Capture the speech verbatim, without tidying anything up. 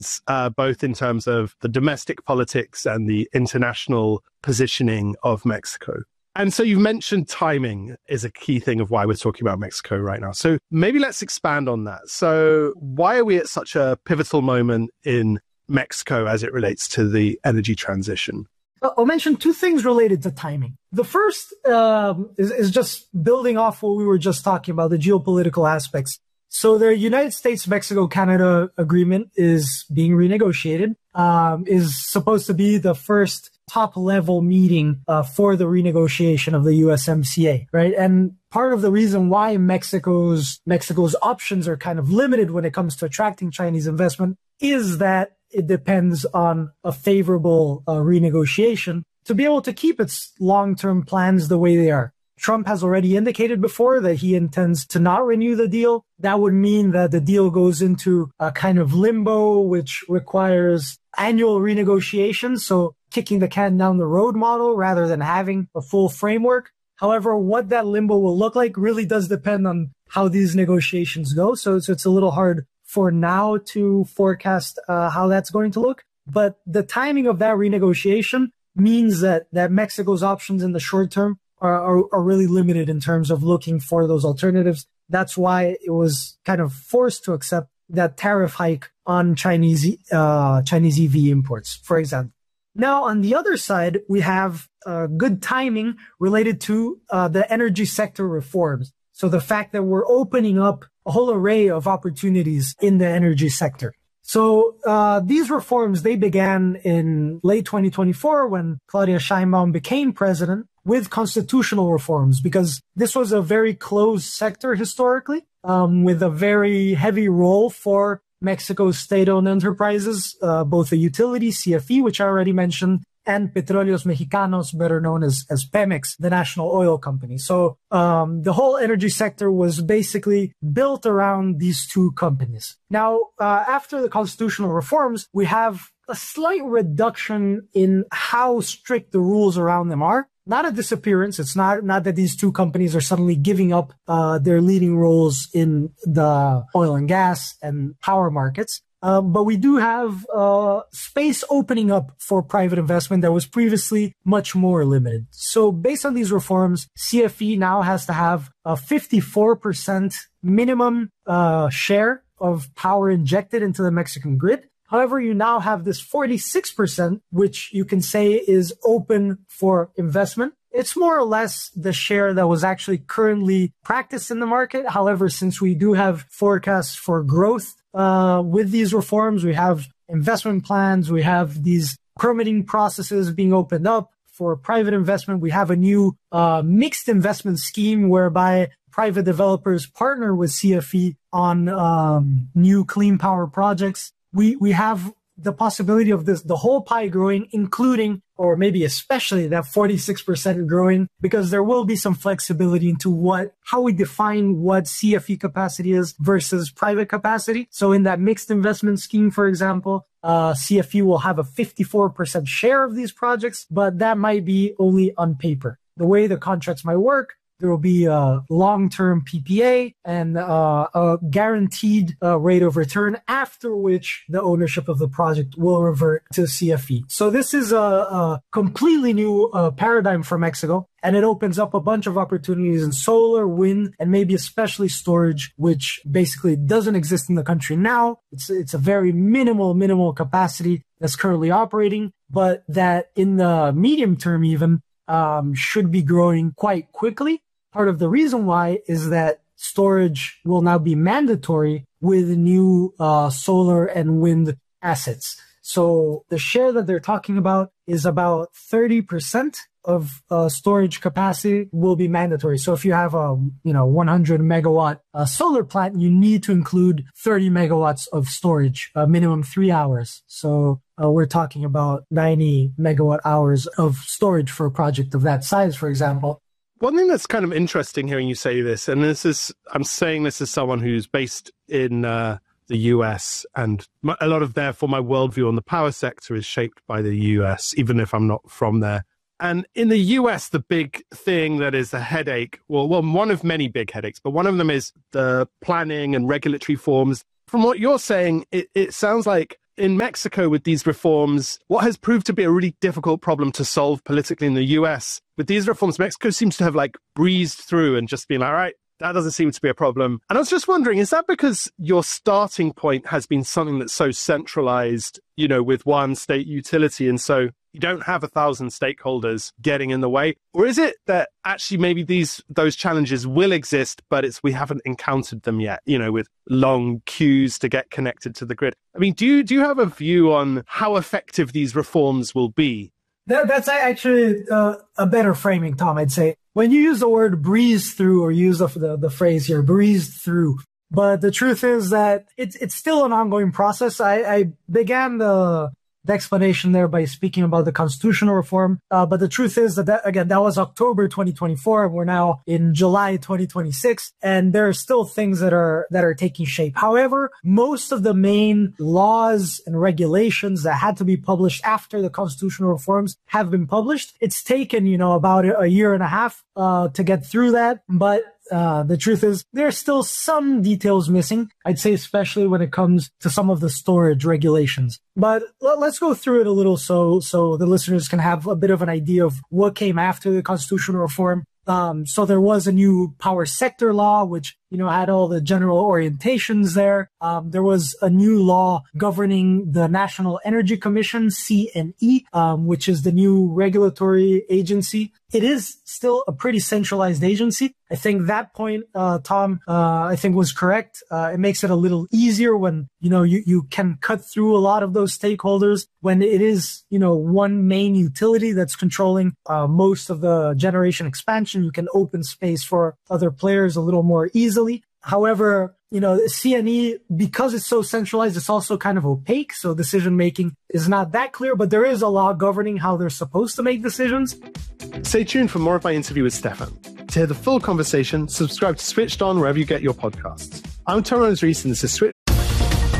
uh, both in terms of the domestic politics and the international positioning of Mexico. And so you've mentioned timing is a key thing of why we're talking about Mexico right now. So maybe let's expand on that. So why are we at such a pivotal moment in Mexico as it relates to the energy transition? I'll mention two things related to timing. The first um, is, is just building off what we were just talking about, the geopolitical aspects. So the United States-Mexico-Canada agreement is being renegotiated, um, is supposed to be the first top-level meeting uh, for the renegotiation of the U S M C A, right? And part of the reason why Mexico's Mexico's options are kind of limited when it comes to attracting Chinese investment is that it depends on a favorable uh, renegotiation to be able to keep its long-term plans the way they are. Trump has already indicated before that he intends to not renew the deal. That would mean that the deal goes into a kind of limbo, which requires annual renegotiation. So kicking the can down the road model rather than having a full framework. However, what that limbo will look like really does depend on how these negotiations go. So, so it's a little hard for now to forecast uh, how that's going to look. But the timing of that renegotiation means that, that Mexico's options in the short term are, are, are really limited in terms of looking for those alternatives. That's why it was kind of forced to accept that tariff hike on Chinese uh, Chinese E V imports, for example. Now, on the other side, we have uh, good timing related to uh, the energy sector reforms. So the fact that we're opening up a whole array of opportunities in the energy sector. So uh, these reforms, they began in late twenty twenty-four when Claudia Sheinbaum became president with constitutional reforms, because this was a very closed sector historically, um, with a very heavy role for Mexico's state-owned enterprises, uh, both the utility, C F E, which I already mentioned, and Petróleos Mexicanos, better known as, as Pemex, the national oil company. So um, the whole energy sector was basically built around these two companies. Now, uh, after the constitutional reforms, we have a slight reduction in how strict the rules around them are. Not a disappearance. It's not, not that these two companies are suddenly giving up uh, their leading roles in the oil and gas and power markets. Um, but we do have uh, space opening up for private investment that was previously much more limited. So based on these reforms, C F E now has to have a fifty-four percent minimum uh, share of power injected into the Mexican grid. However, you now have this forty-six percent, which you can say is open for investment. It's more or less the share that was actually currently practiced in the market. However, since we do have forecasts for growth uh, with these reforms, we have investment plans, we have these permitting processes being opened up for private investment. We have a new uh, mixed investment scheme whereby private developers partner with C F E on um, new clean power projects. We we have the possibility of this, the whole pie growing, including, or maybe especially that forty-six percent growing, because there will be some flexibility into what, how we define what C F E capacity is versus private capacity. So in that mixed investment scheme, for example, uh, C F E will have a fifty-four percent share of these projects, but that might be only on paper. The way the contracts might work, there will be a long-term P P A and uh, a guaranteed uh, rate of return, after which the ownership of the project will revert to C F E. So this is a, a completely new uh, paradigm for Mexico, and it opens up a bunch of opportunities in solar, wind, and maybe especially storage, which basically doesn't exist in the country now. It's, it's a very minimal, minimal capacity that's currently operating, but that in the medium term even um, should be growing quite quickly. Part of the reason why is that storage will now be mandatory with new uh, solar and wind assets. So the share that they're talking about is about thirty percent of uh, storage capacity will be mandatory. So if you have a, you know, one hundred megawatt uh, solar plant, you need to include thirty megawatts of storage, uh, minimum three hours. So uh, we're talking about ninety megawatt hours of storage for a project of that size, for example. One thing that's kind of interesting hearing you say this, and this is, I'm saying this as someone who's based in uh, the U S, and my, a lot of, therefore, my worldview on the power sector is shaped by the U S, even if I'm not from there. And in the U S, the big thing that is a headache, well, well, one of many big headaches, but one of them is the planning and regulatory forms. From what you're saying, it, it sounds like in Mexico with these reforms, what has proved to be a really difficult problem to solve politically in the U S, with these reforms, Mexico seems to have like breezed through and just been like, all right, that doesn't seem to be a problem. And I was just wondering, is that because your starting point has been something that's so centralized, you know, with one state utility, and so you don't have a thousand stakeholders getting in the way? Or is it that actually maybe these those challenges will exist, but it's we haven't encountered them yet, you know, with long queues to get connected to the grid? I mean, do you do you have a view on how effective these reforms will be? That, that's actually uh, a better framing, Tom, I'd say. When you use the word breeze through, or use the, the, the phrase here, breezed through, but the truth is that it's it's still an ongoing process. I, I began the the explanation there by speaking about the constitutional reform. Uh, but the truth is that, that, again, that was October twenty twenty-four. We're now in July twenty twenty-six, and there are still things that are, that are taking shape. However, most of the main laws and regulations that had to be published after the constitutional reforms have been published. It's taken, you know, about a year and a half, uh, to get through that. But Uh, the truth is, there's still some details missing. I'd say especially when it comes to some of the storage regulations. But l- let's go through it a little so so the listeners can have a bit of an idea of what came after the constitutional reform. Um, so there was a new power sector law, which, you know, had all the general orientations there. Um, there was a new law governing the National Energy Commission, C N E, um, which is the new regulatory agency. It is still a pretty centralized agency. I think that point, uh, Tom, uh, I think was correct. Uh, it makes it a little easier when, you know, you, you can cut through a lot of those stakeholders when it is, you know, one main utility that's controlling, uh, most of the generation expansion. You can open space for other players a little more easily. However, you know, C N E, because it's so centralized, it's also kind of opaque. So decision making is not that clear, but there is a law governing how they're supposed to make decisions. Stay tuned for more of my interview with Stefan. To hear the full conversation, subscribe to Switched On wherever you get your podcasts. I'm Torrens Rees, and this is Switched